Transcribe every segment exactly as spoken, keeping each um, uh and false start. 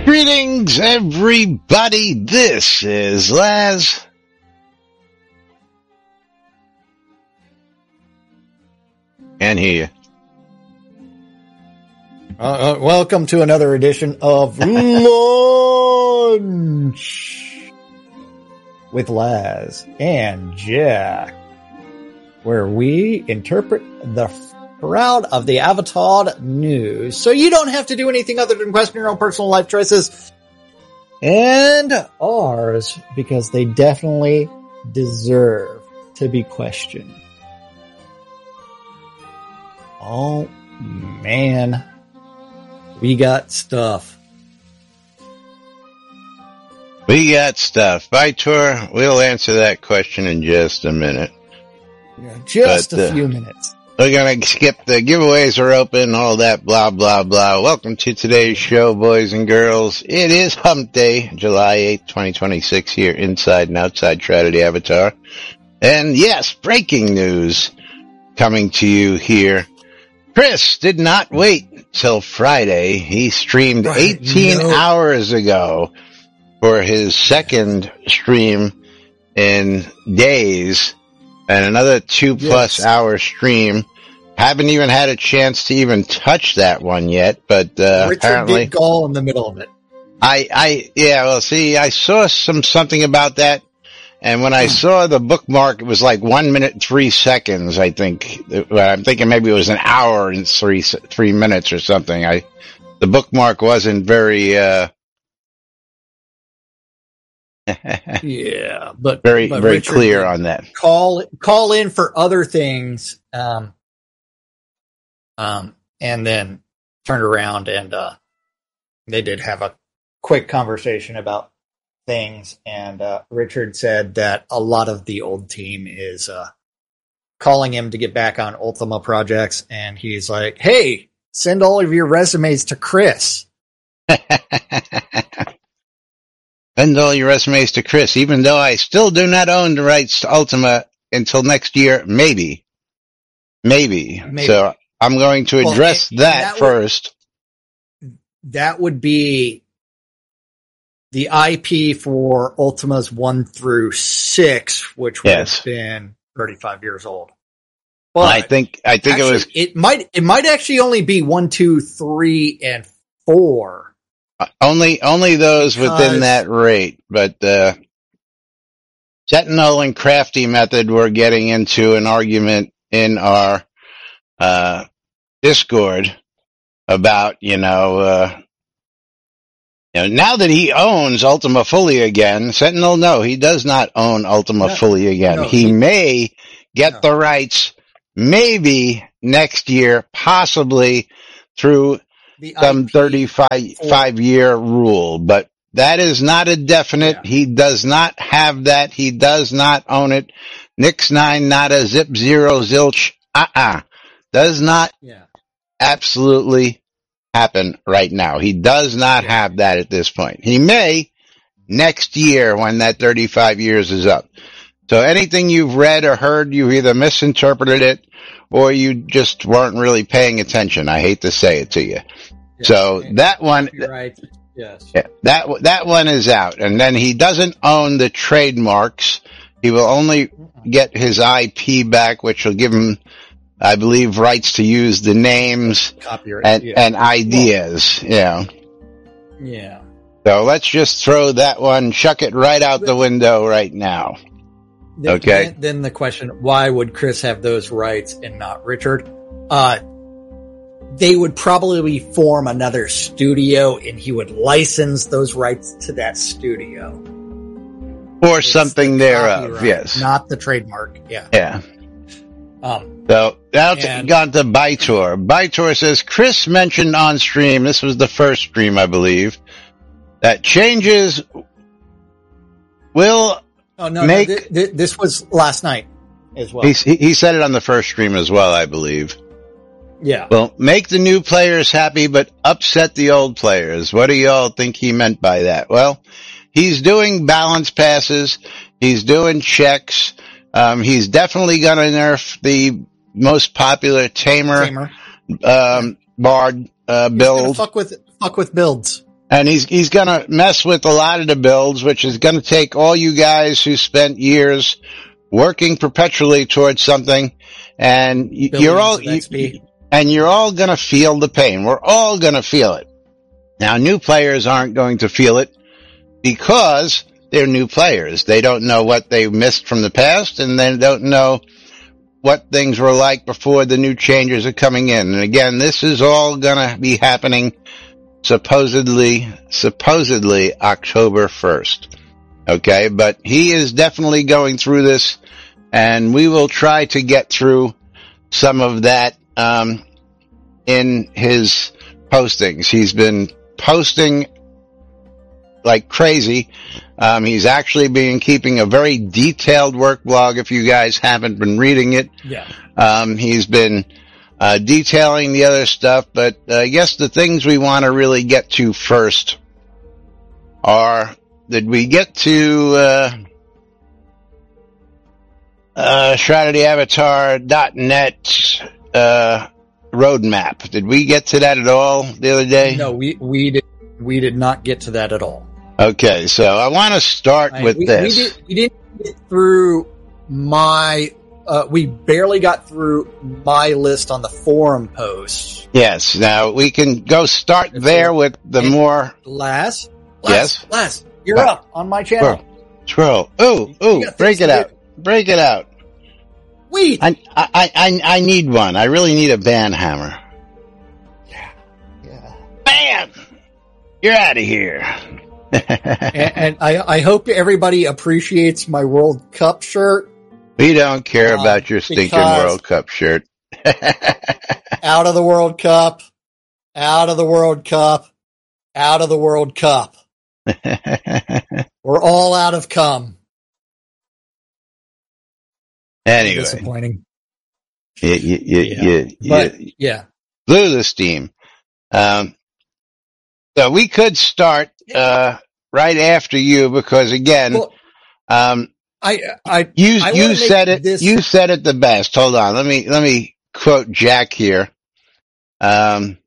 Greetings, everybody. This is Laz. And here. Uh, uh, welcome to another edition of Lunch with Laz and Jack, where we interpret the shroud of the Avatar news, so you don't have to do anything other than question your own personal life choices and ours, because they definitely deserve to be questioned. Oh man, we got stuff. We got stuff. Bytor, we'll answer that question in just a minute. Yeah, just but, a few uh, minutes. We're going to skip the giveaways are open, all that blah, blah, blah. Welcome to today's show, boys and girls. It is Hump Day, July eighth, twenty twenty-six, here inside and outside Trinity Avatar. And yes, breaking news coming to you here. Chris did not wait till Friday. He streamed right, eighteen no. hours ago for his second stream in days. And another two plus yes. hour stream. Haven't even had a chance to even touch that one yet, but, uh, Richard apparently. did call in the middle of it. I, I, yeah, well, see, I saw some, something about that. And when I saw the bookmark, it was like one minute and three seconds, I think. I'm thinking maybe it was an hour and three, three minutes or something. I, the bookmark wasn't very, uh, yeah, but very, but very Richard clear on that. Call, call in for other things, um, um, and then turned around and, uh, they did have a quick conversation about things. And, uh, Richard said that a lot of the old team is, uh, calling him to get back on Ultima projects. And he's like, hey, send all of your resumes to Chris. Send all your resumes to Chris, even though I still do not own the rights to Ultima until next year, maybe. Maybe. maybe. So I'm going to address well, that, that first. Would, that would be the I P for Ultimas one through six, which would yes. have been thirty-five years old. Well, I think, I think actually, it was, it might, it might actually only be one, two, three, and four. Only, only those because, within that rate, but, uh, Sentinel and Crafty Method were getting into an argument in our, uh, Discord about, you know, uh, you know, now that he owns Ultima fully again, Sentinel, no, he does not own Ultima no, fully again. No, he, he may get no. the rights maybe next year, possibly through some thirty-five year rule, but that is not a definite. Yeah. He does not have that. He does not own it. Nix nine, not a zip zero zilch. Uh-uh. Does not yeah. absolutely happen right now. He does not yeah. have that at this point. He may next year when that thirty-five years is up. So anything you've read or heard, you either misinterpreted it or you just weren't really paying attention. I hate to say it to you. Yes, so that one, right. Yes. Yeah, that, that one is out. And then he doesn't own the trademarks. He will only get his I P back, which will give him, I believe, rights to use the names Copyright, and, yeah. and ideas. Well, yeah. Yeah. So let's just throw that one, chuck it right out the window right now. Then, okay. Then, then the question, why would Chris have those rights and not Richard? Uh, they would probably form another studio and he would license those rights to that studio. Or it's something the thereof, yes. Not the trademark, yeah. Yeah. Um, so, now and, gone to Bytor. Bytor says, Chris mentioned on stream, this was the first stream, I believe, that changes will Oh, no, make, no th- th- this was last night as well. He, he said it on the first stream as well, I believe. Yeah. Well, make the new players happy, but upset the old players. What do y'all think he meant by that? Well, he's doing balance passes. He's doing checks. Um, he's definitely going to nerf the most popular Tamer, Tamer. um, Bard, uh, build. Fuck with, fuck with builds. And he's he's going to mess with a lot of the builds, which is going to take all you guys who spent years working perpetually towards something, and y- you're all you, and you're all going to feel the pain. We're all going to feel it. Now, new players aren't going to feel it because they're new players. They don't know what they missed from the past, and they don't know what things were like before the new changes are coming in. And again, this is all going to be happening supposedly, supposedly October first. Okay, but he is definitely going through this, and we will try to get through some of that um, in his postings. He's been posting like crazy. Um, he's actually been keeping a very detailed work blog. If you guys haven't been reading it, yeah, um, he's been uh, detailing the other stuff. But uh, I guess the things we want to really get to first are: did we get to uh, uh, Shroud of the Avatar dot net uh, roadmap? Did we get to that at all the other day? No, we we did we did not get to that at all. Okay, so I want to start I, with we, this. We, did, we didn't get through my. Uh, we barely got through my list on the forum post. Yes. Now we can go start there with the and more. Last, yes, last, you're what? up on my channel. Scroll. Ooh, ooh, break it out. Break it out. Wait. I, I, I, I need one. I really need a band hammer. Yeah. Yeah. Bam! You're out of here. and and I, I hope everybody appreciates my World Cup shirt. We don't care um, about your stinking World Cup shirt. Out of the World Cup. Out of the World Cup. Out of the World Cup. We're all out of cum. Anyway. Disappointing. You, you, you, yeah. you, but, you yeah. blew the steam. Um, so we could start, uh, right after you because again, well, um, I, I, you, I you said it, this... you said it the best. Hold on. Let me, let me quote Jack here. Um,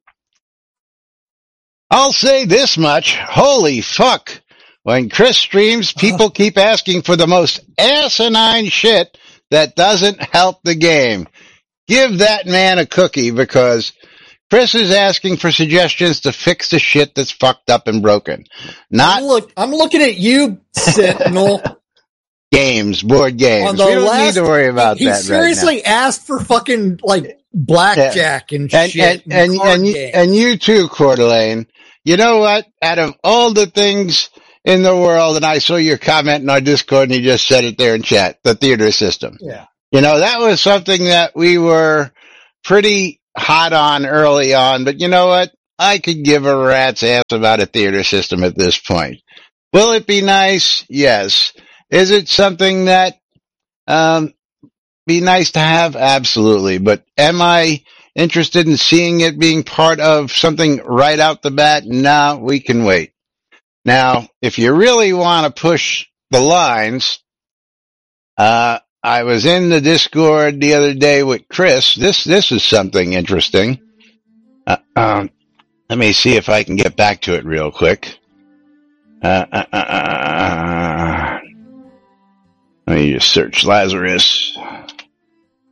I'll say this much. Holy fuck. When Chris streams, people uh, keep asking for the most asinine shit that doesn't help the game. Give that man a cookie because Chris is asking for suggestions to fix the shit that's fucked up and broken. Not look, I'm looking at you, Sentinel. Games, board games. We don't last, need to worry about he, that he seriously right now. asked for fucking like blackjack and, and shit. And, and, and, and, you, and you too, Coeur d'Alene. You know what? Out of all the things in the world, and I saw your comment in our Discord and you just said it there in chat, the theater system. Yeah. You know, that was something that we were pretty hot on early on, but you know what? I could give a rat's ass about a theater system at this point. Will it be nice? Yes. Is it something that, um, be nice to have? Absolutely. But am I interested in seeing it being part of something right out the bat? No, we can wait. Now, if you really want to push the lines, uh, I was in the Discord the other day with Chris. This, this is something interesting. Uh, um, let me see if I can get back to it real quick. Uh, uh, uh, uh, let me just search Lazarus.